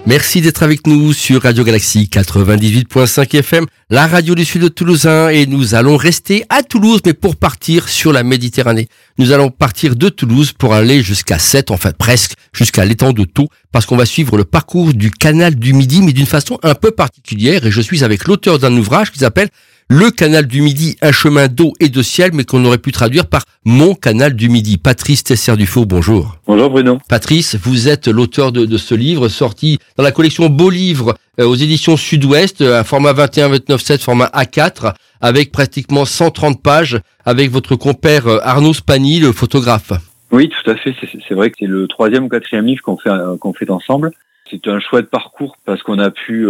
Merci d'être avec nous sur Radio Galaxie 98.5 FM, la radio du sud de Toulousain, et nous allons rester à Toulouse, mais pour partir sur la Méditerranée. Nous allons partir de Toulouse pour aller jusqu'à Sète, enfin presque, jusqu'à l'étang de Thau, parce qu'on va suivre le parcours du canal du Midi, mais d'une façon un peu particulière, et je suis avec l'auteur d'un ouvrage qui s'appelle Le canal du Midi, un chemin d'eau et de ciel, mais qu'on aurait pu traduire par Mon canal du Midi. Patrice Tesser-Dufault, bonjour. Bonjour Bruno. Patrice, vous êtes l'auteur de ce livre, sorti dans la collection Beaux Livres aux éditions Sud-Ouest, un format 21-29-7, format A4, avec pratiquement 130 pages, avec votre compère Arnaud Spani, le photographe. Oui, tout à fait. C'est vrai que c'est le 3e ou 4e livre qu'on fait ensemble. C'est un chouette parcours parce qu'on a pu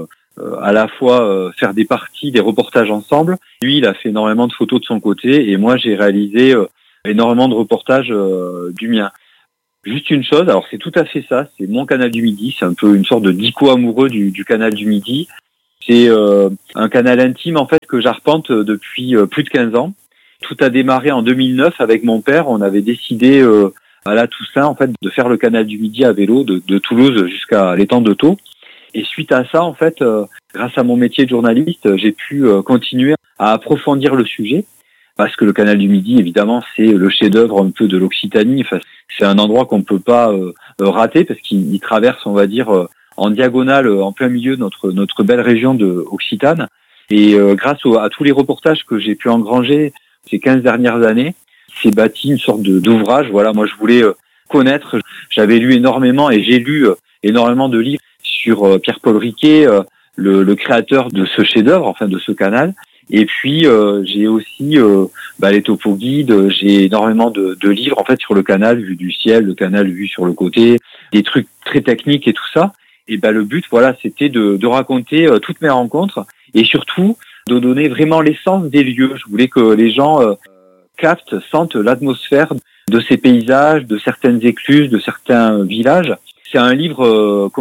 à la fois faire des parties, des reportages ensemble. Lui, il a fait énormément de photos de son côté et moi, j'ai réalisé énormément de reportages du mien. Juste une chose, alors c'est tout à fait ça, c'est Mon canal du Midi, c'est un peu une sorte de dico amoureux du canal du Midi. C'est un canal intime en fait que j'arpente depuis plus de 15 ans. Tout a démarré en 2009 avec mon père, on avait décidé à la Toussaint en fait de faire le canal du Midi à vélo de Toulouse jusqu'à l'étang de Thau. Et suite à ça en fait, grâce à mon métier de journaliste, j'ai pu continuer à approfondir le sujet. Parce que le canal du Midi, évidemment, c'est le chef-d'œuvre un peu de l'Occitanie. Enfin, c'est un endroit qu'on ne peut pas rater parce qu'il traverse, on va dire, en diagonale, en plein milieu de notre belle région de Occitane. Et grâce à tous les reportages que j'ai pu engranger ces 15 dernières années, c'est bâti une sorte d'ouvrage. Voilà, moi je voulais connaître. J'avais lu énormément et j'ai lu énormément de livres sur Pierre-Paul Riquet, le créateur de ce chef-d'œuvre, enfin de ce canal. Et puis j'ai aussi les topo guides, j'ai énormément de livres en fait sur le canal vu du ciel, le canal vu sur le côté, des trucs très techniques et tout ça. Et le but voilà, c'était de raconter toutes mes rencontres et surtout de donner vraiment l'essence des lieux. Je voulais que les gens captent, sentent l'atmosphère de ces paysages, de certaines écluses, de certains villages. C'est un livre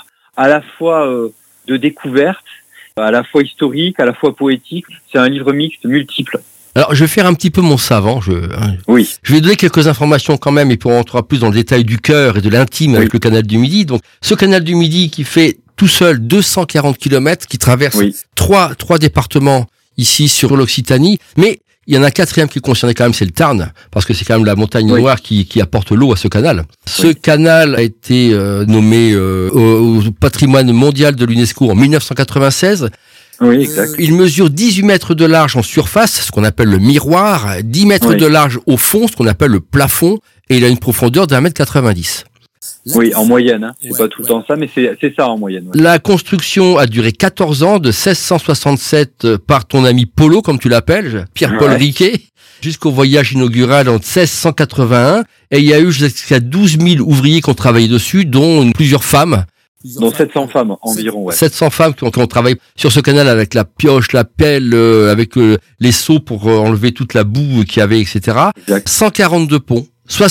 à la fois de découverte, à la fois historique, à la fois poétique. C'est un livre mixte, multiple. Alors, je vais faire un petit peu mon savant. Oui. Je vais donner quelques informations quand même, et puis on rentrera plus dans le détail du cœur et de l'intime avec le canal du Midi. Donc, ce canal du Midi qui fait tout seul 240 km, qui traverse trois départements ici sur l'Occitanie, mais il y en a un quatrième qui est concerné quand même, c'est le Tarn, parce que c'est quand même la montagne noire qui apporte l'eau à ce canal. Ce canal a été nommé au patrimoine mondial de l'UNESCO en 1996. Oui, exact. Il mesure 18 mètres de large en surface, ce qu'on appelle le miroir, 10 mètres de large au fond, ce qu'on appelle le plafond, et il a une profondeur d'1,90 m. Oui, en moyenne. Hein. C'est pas tout le temps ça, mais c'est ça en moyenne. Ouais. La construction a duré 14 ans, de 1667 par ton ami Polo, comme tu l'appelles, Pierre-Paul Riquet, jusqu'au voyage inaugural en 1681. Et il y a eu jusqu'à 12 000 ouvriers qui ont travaillé dessus, dont plusieurs femmes. Dont 700 femmes environ, ouais. 700 femmes qui ont travaillé sur ce canal avec la pioche, la pelle, avec les seaux pour enlever toute la boue qu'il y avait, etc. Exact. 142 ponts,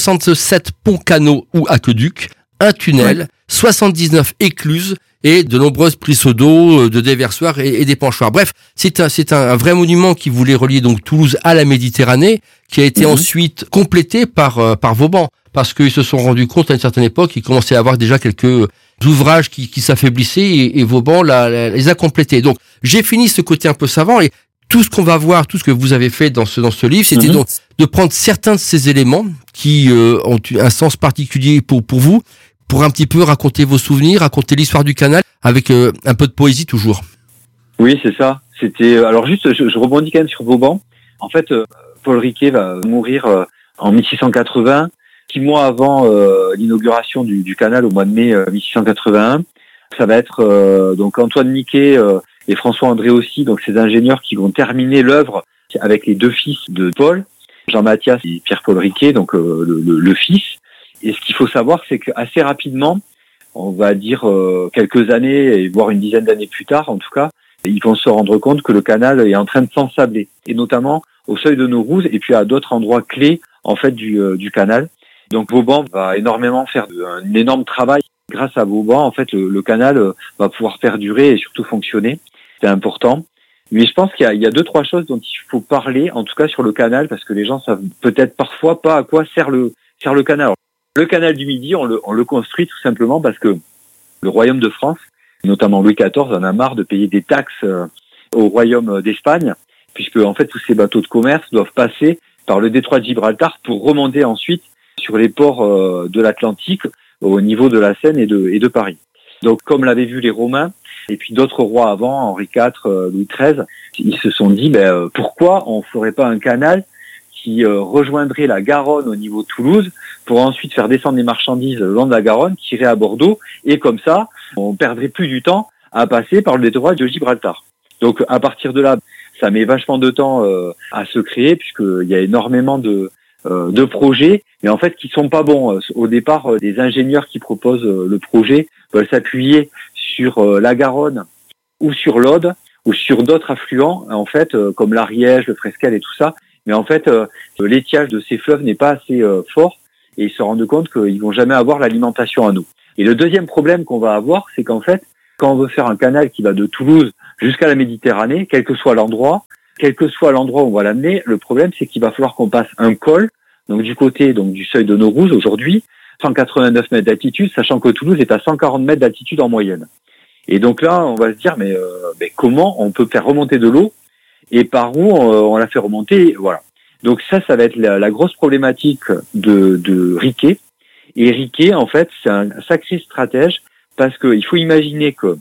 67 ponts-canaux ou aqueducs, un tunnel, 79 écluses et de nombreuses prises d'eau, de déversoirs et d'épanchoirs. Bref, c'est un vrai monument qui voulait relier donc Toulouse à la Méditerranée, qui a été ensuite complété par Vauban, parce qu'ils se sont rendus compte à une certaine époque qu'ils commençaient à avoir déjà quelques ouvrages qui s'affaiblissaient et Vauban les a complétés. Donc j'ai fini ce côté un peu savant et tout ce qu'on va voir, tout ce que vous avez fait dans ce livre, c'était donc de prendre certains de ces éléments qui ont un sens particulier pour vous, pour un petit peu raconter vos souvenirs, raconter l'histoire du canal avec un peu de poésie toujours. Oui, c'est ça. C'était alors juste, je rebondis quand même sur Vauban. En fait, Paul Riquet va mourir en 1680, 6 mois avant l'inauguration du canal au mois de mai 1681. Ça va être donc Antoine Niquet et François-André aussi, donc ces ingénieurs qui vont terminer l'œuvre avec les deux fils de Paul, Jean-Mathias et Pierre-Paul Riquet, donc le fils. Et ce qu'il faut savoir, c'est qu'assez rapidement, on va dire quelques années, voire une dizaine d'années plus tard en tout cas, ils vont se rendre compte que le canal est en train de s'ensabler, et notamment au seuil de Naurouse et puis à d'autres endroits clés en fait du canal. Donc Vauban va énormément faire un énorme travail. Grâce à Vauban, en fait, le canal va pouvoir perdurer et surtout fonctionner. C'est important. Mais je pense qu'il y a 2-3 choses dont il faut parler, en tout cas sur le canal, parce que les gens savent peut-être parfois pas à quoi sert le canal. Alors, le canal du Midi, on le construit tout simplement parce que le royaume de France, notamment Louis XIV, en a marre de payer des taxes au royaume d'Espagne, puisque en fait tous ces bateaux de commerce doivent passer par le détroit de Gibraltar pour remonter ensuite sur les ports de l'Atlantique au niveau de la Seine et de Paris. Donc comme l'avaient vu les Romains et puis d'autres rois avant, Henri IV, Louis XIII, ils se sont dit pourquoi on ferait pas un canal qui rejoindrait la Garonne au niveau de Toulouse pour ensuite faire descendre les marchandises le long de la Garonne, qui iraient à Bordeaux, et comme ça, on perdrait plus du temps à passer par le détroit de Gibraltar. Donc à partir de là, ça met vachement de temps à se créer, puisqu'il y a énormément de projets, mais en fait qui sont pas bons. Au départ, les ingénieurs qui proposent le projet veulent s'appuyer sur la Garonne ou sur l'Aude ou sur d'autres affluents, en fait, comme l'Ariège, le Fresquel et tout ça. Mais en fait, l'étiage de ces fleuves n'est pas assez fort et ils se rendent compte qu'ils vont jamais avoir l'alimentation en eau. Et le deuxième problème qu'on va avoir, c'est qu'en fait, quand on veut faire un canal qui va de Toulouse jusqu'à la Méditerranée, quel que soit l'endroit où on va l'amener, le problème c'est qu'il va falloir qu'on passe un col, donc du côté du seuil de Naurouze aujourd'hui, 189 mètres d'altitude, sachant que Toulouse est à 140 mètres d'altitude en moyenne. Et donc là, on va se dire, mais comment on peut faire remonter de l'eau et par où on la fait remonter, voilà. Donc ça va être la grosse problématique de Riquet. Et Riquet, en fait, c'est un sacré stratège parce qu'il faut imaginer que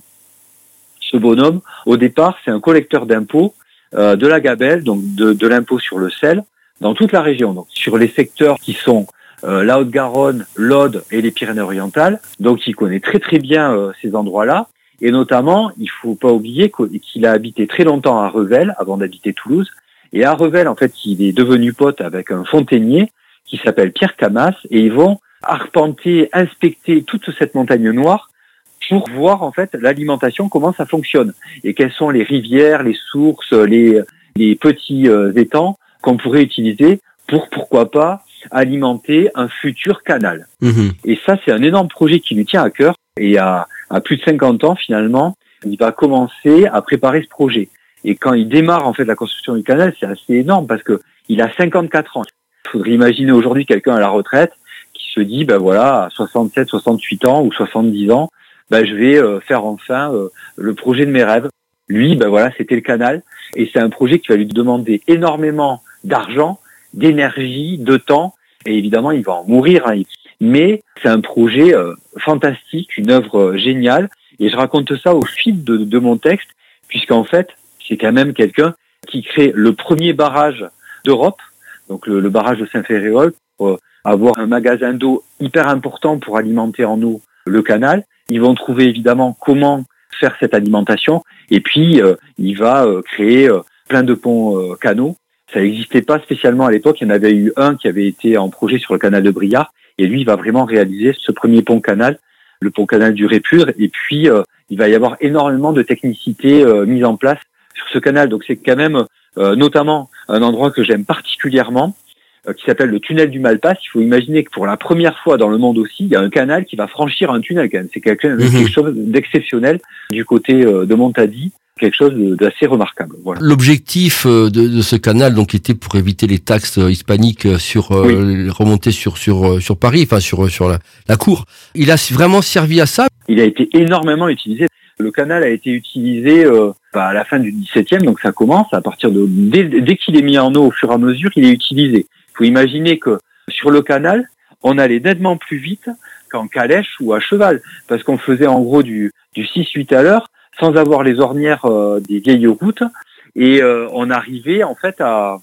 ce bonhomme, au départ, c'est un collecteur d'impôts de la gabelle, donc de l'impôt sur le sel, dans toute la région, donc sur les secteurs qui sont la Haute-Garonne, l'Aude et les Pyrénées-Orientales. Donc il connaît très très bien ces endroits-là. Et notamment, il faut pas oublier qu'il a habité très longtemps à Revel avant d'habiter Toulouse. Et à Revel, en fait, il est devenu pote avec un fontainier qui s'appelle Pierre Camas, et ils vont arpenter, inspecter toute cette montagne noire pour voir en fait l'alimentation, comment ça fonctionne et quelles sont les rivières, les sources, les petits étangs qu'on pourrait utiliser pour, pourquoi pas, alimenter un futur canal. Mmh. Et ça, c'est un énorme projet qui lui tient à cœur. Et à plus de 50 ans, finalement, il va commencer à préparer ce projet. Et quand il démarre en fait la construction du canal, c'est assez énorme parce que il a 54 ans. Il faudrait imaginer aujourd'hui quelqu'un à la retraite qui se dit, à 67, 68 ans ou 70 ans, je vais faire enfin le projet de mes rêves. Lui, c'était le canal. Et c'est un projet qui va lui demander énormément d'argent, d'énergie, de temps. Et évidemment, il va en mourir. Mais c'est un projet fantastique, une œuvre géniale. Et je raconte ça au fil de mon texte, puisqu'en fait, c'est quand même quelqu'un qui crée le premier barrage d'Europe, donc le barrage de Saint-Féréol, pour avoir un magasin d'eau hyper important pour alimenter en eau le canal. Ils vont trouver évidemment comment faire cette alimentation. Et puis, il va créer plein de ponts canaux. Ça n'existait pas spécialement à l'époque. Il y en avait eu un qui avait été en projet sur le canal de Briard. Et lui, il va vraiment réaliser ce premier pont canal, le pont canal du Répur. Et puis, il va y avoir énormément de technicité mise en place sur ce canal. Donc, c'est quand même notamment un endroit que j'aime particulièrement, qui s'appelle le tunnel du Malpas. Il faut imaginer que pour la première fois dans le monde aussi, il y a un canal qui va franchir un tunnel quand même. C'est quelque chose d'exceptionnel du côté de Montady. Quelque chose d'assez remarquable. Voilà. L'objectif de ce canal donc était pour éviter les taxes hispaniques sur remonter sur Paris, enfin sur la cour. Il a vraiment servi à ça. Il a été énormément utilisé. Le canal a été utilisé à la fin du XVIIe, donc ça commence à partir de dès qu'il est mis en eau au fur et à mesure, il est utilisé. Il faut imaginer que sur le canal, on allait nettement plus vite qu'en calèche ou à cheval, parce qu'on faisait en gros du 6-8 à l'heure, sans avoir les ornières des vieilles routes, et on arrivait en fait à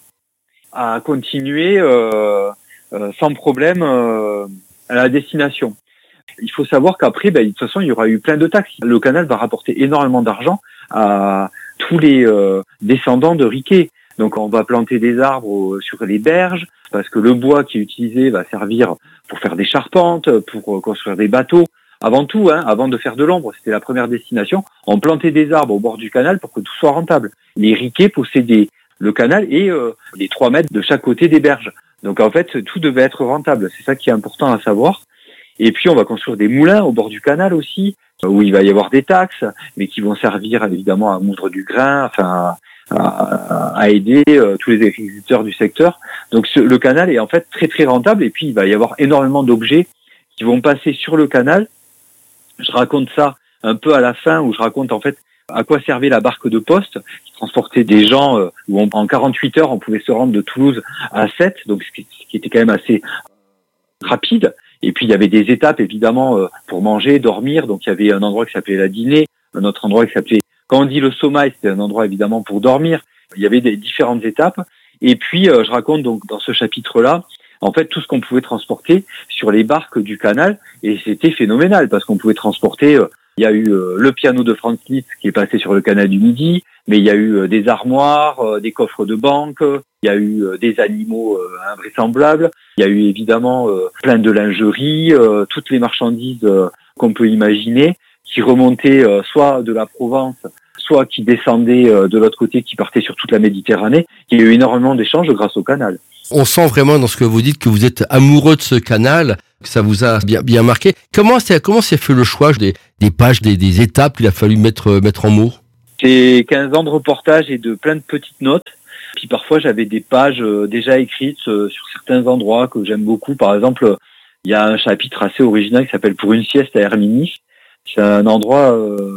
continuer sans problème à la destination. Il faut savoir qu'après, de toute façon, il y aura eu plein de taxes. Le canal va rapporter énormément d'argent à tous les descendants de Riquet. Donc on va planter des arbres sur les berges, parce que le bois qui est utilisé va servir pour faire des charpentes, pour construire des bateaux. Avant tout, avant de faire de l'ombre, c'était la première destination, on plantait des arbres au bord du canal pour que tout soit rentable. Les Riquet possédaient le canal et les 3 mètres de chaque côté des berges. Donc en fait, tout devait être rentable. C'est ça qui est important à savoir. Et puis on va construire des moulins au bord du canal aussi, où il va y avoir des taxes, mais qui vont servir évidemment à moudre du grain, enfin à aider tous les agriculteurs du secteur. Donc le canal est en fait très très rentable, et puis il va y avoir énormément d'objets qui vont passer sur le canal Je raconte ça un peu à la fin, où je raconte en fait à quoi servait la barque de poste qui transportait des gens, où en 48 heures on pouvait se rendre de Toulouse à Sète, donc ce qui était quand même assez rapide. Et puis il y avait des étapes évidemment pour manger, dormir. Donc il y avait un endroit qui s'appelait la dîner, un autre endroit qui s'appelait, quand on dit le sommeil, c'était un endroit évidemment pour dormir. Il y avait des différentes étapes. Et puis je raconte donc dans ce chapitre-là, en fait, tout ce qu'on pouvait transporter sur les barques du canal, et c'était phénoménal parce qu'on pouvait transporter. Il y a eu le piano de Franz Liszt qui est passé sur le canal du Midi, mais il y a eu des armoires, des coffres de banque, il y a eu des animaux invraisemblables, il y a eu évidemment plein de lingerie, toutes les marchandises qu'on peut imaginer, qui remontaient soit de la Provence, soit qui descendaient de l'autre côté, qui partaient sur toute la Méditerranée. Il y a eu énormément d'échanges grâce au canal. On sent vraiment dans ce que vous dites que vous êtes amoureux de ce canal, que ça vous a bien marqué. Comment s'est fait le choix des pages, des étapes qu'il a fallu mettre en mots? C'est 15 ans de reportage et de plein de petites notes. Puis parfois j'avais des pages déjà écrites sur certains endroits que j'aime beaucoup. Par exemple, il y a un chapitre assez original qui s'appelle Pour une sieste à Hermini. C'est un endroit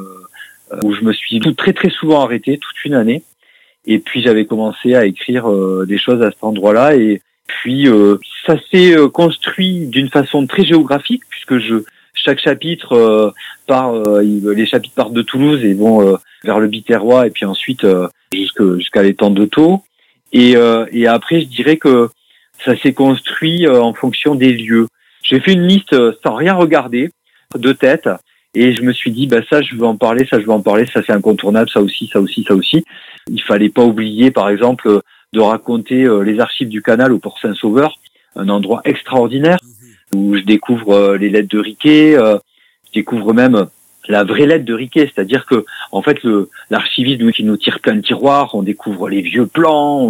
où je me suis très très souvent arrêté, toute une année. Et puis j'avais commencé à écrire des choses à cet endroit-là, et puis ça s'est construit d'une façon très géographique, puisque chaque chapitre les chapitres partent de Toulouse et vont vers le Biterrois, et puis ensuite jusqu'à l'étang de Thau. Et après, je dirais que ça s'est construit en fonction des lieux. J'ai fait une liste sans rien regarder, de tête. Et je me suis dit, ça je veux en parler, ça c'est incontournable, ça aussi. Il fallait pas oublier, par exemple, de raconter les archives du canal au Port Saint-Sauveur, un endroit extraordinaire où je découvre les lettres de Riquet, je découvre même la vraie lettre de Riquet, c'est-à-dire que en fait l'archiviste qui nous tire plein de tiroirs, on découvre les vieux plans,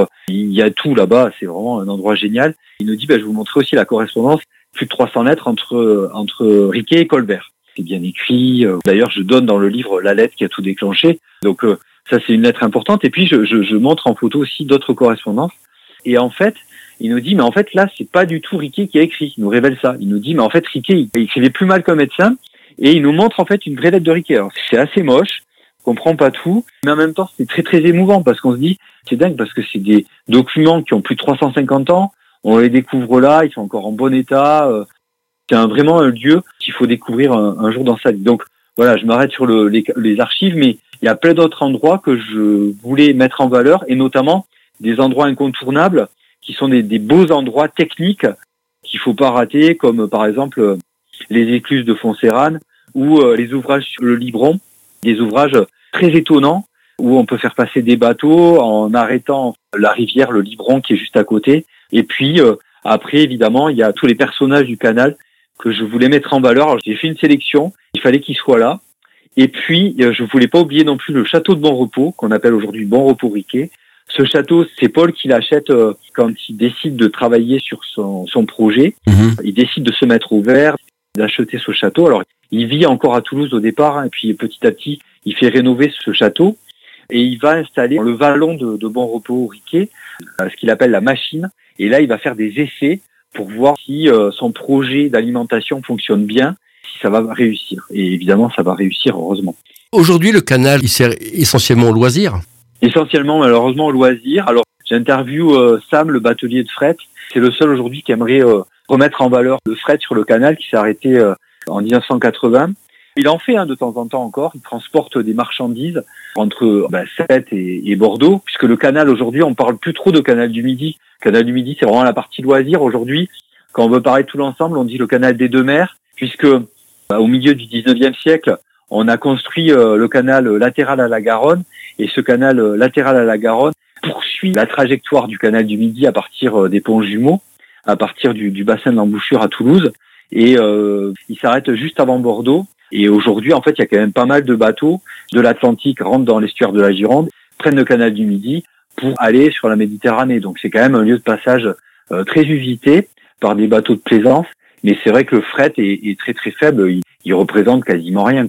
il y a tout là-bas, c'est vraiment un endroit génial. Il nous dit, je vais vous montrer aussi la correspondance, plus de 300 lettres entre Riquet et Colbert. C'est bien écrit. D'ailleurs, je donne dans le livre la lettre qui a tout déclenché. Donc ça, c'est une lettre importante. Et puis je montre en photo aussi d'autres correspondances. Et en fait, il nous dit, mais en fait là, c'est pas du tout Riquet qui a écrit. Il nous révèle ça. Il nous dit, mais en fait Riquet, il écrivait plus mal qu'un médecin. Et il nous montre en fait une vraie lettre de Riquet. Alors c'est assez moche, on comprend pas tout, mais en même temps c'est très très émouvant parce qu'on se dit, c'est dingue parce que c'est des documents qui ont plus de 350 ans. On les découvre là, ils sont encore en bon état. C'est vraiment un lieu qu'il faut découvrir un jour dans sa vie. Donc voilà, je m'arrête sur les archives, mais il y a plein d'autres endroits que je voulais mettre en valeur, et notamment des endroits incontournables qui sont des beaux endroits techniques qu'il faut pas rater, comme par exemple les écluses de Fontserrane ou les ouvrages sur le Libron, des ouvrages très étonnants où on peut faire passer des bateaux en arrêtant la rivière, le Libron qui est juste à côté. Et puis après, évidemment, il y a tous les personnages du canal que je voulais mettre en valeur. Alors, j'ai fait une sélection, il fallait qu'ils soient là. Et puis, je voulais pas oublier non plus le château de Bon Repos, qu'on appelle aujourd'hui Bon Repos Riquet. Ce château, c'est Paul qui l'achète quand il décide de travailler sur son projet. Il décide de se mettre au vert, d'acheter ce château. Alors, il vit encore à Toulouse au départ, et puis petit à petit, il fait rénover ce château. Et il va installer dans le vallon de Bon Repos Riquet ce qu'il appelle la machine. Et là, il va faire des essais pour voir si son projet d'alimentation fonctionne bien, si ça va réussir. Et évidemment, ça va réussir, heureusement. Aujourd'hui, le canal, il sert essentiellement au loisir? Essentiellement, malheureusement, au loisir. Alors, j'interviewe Sam, le batelier de fret. C'est le seul aujourd'hui qui aimerait remettre en valeur le fret sur le canal, qui s'est arrêté en 1980. Il en fait de temps en temps encore. Il transporte des marchandises entre Sète et Bordeaux, puisque le canal, aujourd'hui, on parle plus trop de canal du Midi. Le canal du Midi, c'est vraiment la partie loisir. Aujourd'hui, quand on veut parler tout l'ensemble, on dit le canal des deux mers, puisque au milieu du 19e siècle, on a construit le canal latéral à la Garonne, et ce canal latéral à la Garonne poursuit la trajectoire du canal du Midi à partir des ponts jumeaux, à partir du bassin de l'embouchure à Toulouse, et il s'arrête juste avant Bordeaux. Et aujourd'hui, en fait, il y a quand même pas mal de bateaux de l'Atlantique rentrent dans l'estuaire de la Gironde, prennent le canal du Midi pour aller sur la Méditerranée. Donc c'est quand même un lieu de passage très usité par des bateaux de plaisance. Mais c'est vrai que le fret est très très faible. Il représente quasiment rien,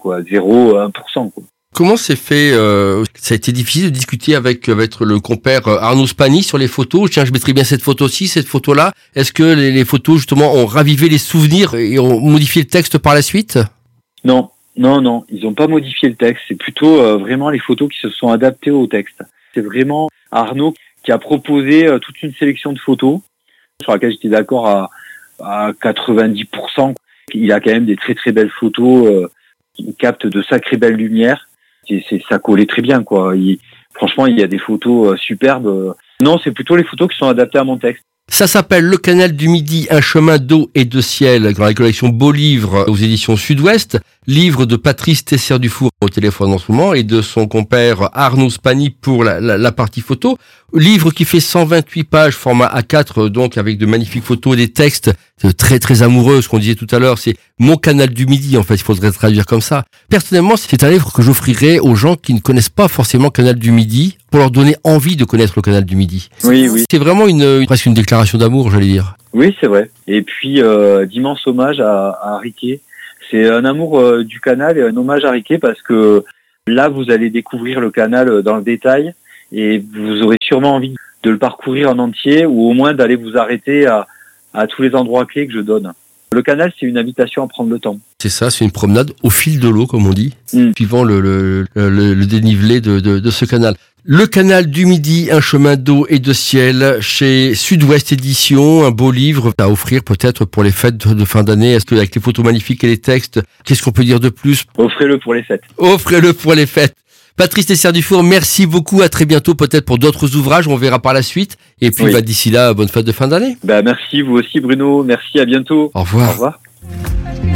0,1%. Comment c'est fait ça a été difficile de discuter avec le compère Arnaud Spani sur les photos. Tiens, je mettrai bien cette photo-ci, cette photo-là. Est-ce que les photos, justement, ont ravivé les souvenirs et ont modifié le texte par la suite ? Non, ils n'ont pas modifié le texte. C'est plutôt vraiment les photos qui se sont adaptées au texte. C'est vraiment Arnaud qui a proposé toute une sélection de photos sur laquelle j'étais d'accord à 90%. Il a quand même des très très belles photos qui captent de sacrées belles lumières. Ça collait très bien, quoi. Franchement, il y a des photos superbes. Non, c'est plutôt les photos qui sont adaptées à mon texte. Ça s'appelle Le Canal du Midi, un chemin d'eau et de ciel, dans la collection Beaux Livres aux éditions Sud-Ouest. Livre de Patrice Tessier-Dufour au téléphone en ce moment et de son compère Arnaud Spani pour la partie photo. Livre qui fait 128 pages, format A4, donc avec de magnifiques photos et des textes très très amoureux. Ce qu'on disait tout à l'heure, c'est Mon Canal du Midi, en fait, il faudrait traduire comme ça. Personnellement, c'est un livre que j'offrirais aux gens qui ne connaissent pas forcément Canal du Midi, pour leur donner envie de connaître le Canal du Midi. Oui. C'est vraiment presque une déclaration d'amour, j'allais dire. Oui, c'est vrai. Et puis, d'immenses hommages à Riquet. C'est un amour du canal et un hommage à Riquet parce que là, vous allez découvrir le canal dans le détail et vous aurez sûrement envie de le parcourir en entier ou au moins d'aller vous arrêter à tous les endroits clés que je donne. Le canal, c'est une invitation à prendre le temps. C'est ça, c'est une promenade au fil de l'eau, comme on dit, suivant le dénivelé de ce canal. Le Canal du Midi, un chemin d'eau et de ciel, chez Sud-Ouest Édition, un beau livre à offrir peut-être pour les fêtes de fin d'année. Est-ce que avec les photos magnifiques et les textes, qu'est-ce qu'on peut dire de plus? Offrez-le pour les fêtes. Offrez-le pour les fêtes. Patrice Tessier-Dufour, merci beaucoup. À très bientôt, peut-être pour d'autres ouvrages. On verra par la suite. Et puis, d'ici là, bonne fête de fin d'année. Merci, vous aussi, Bruno. Merci, à bientôt. Au revoir. Au revoir.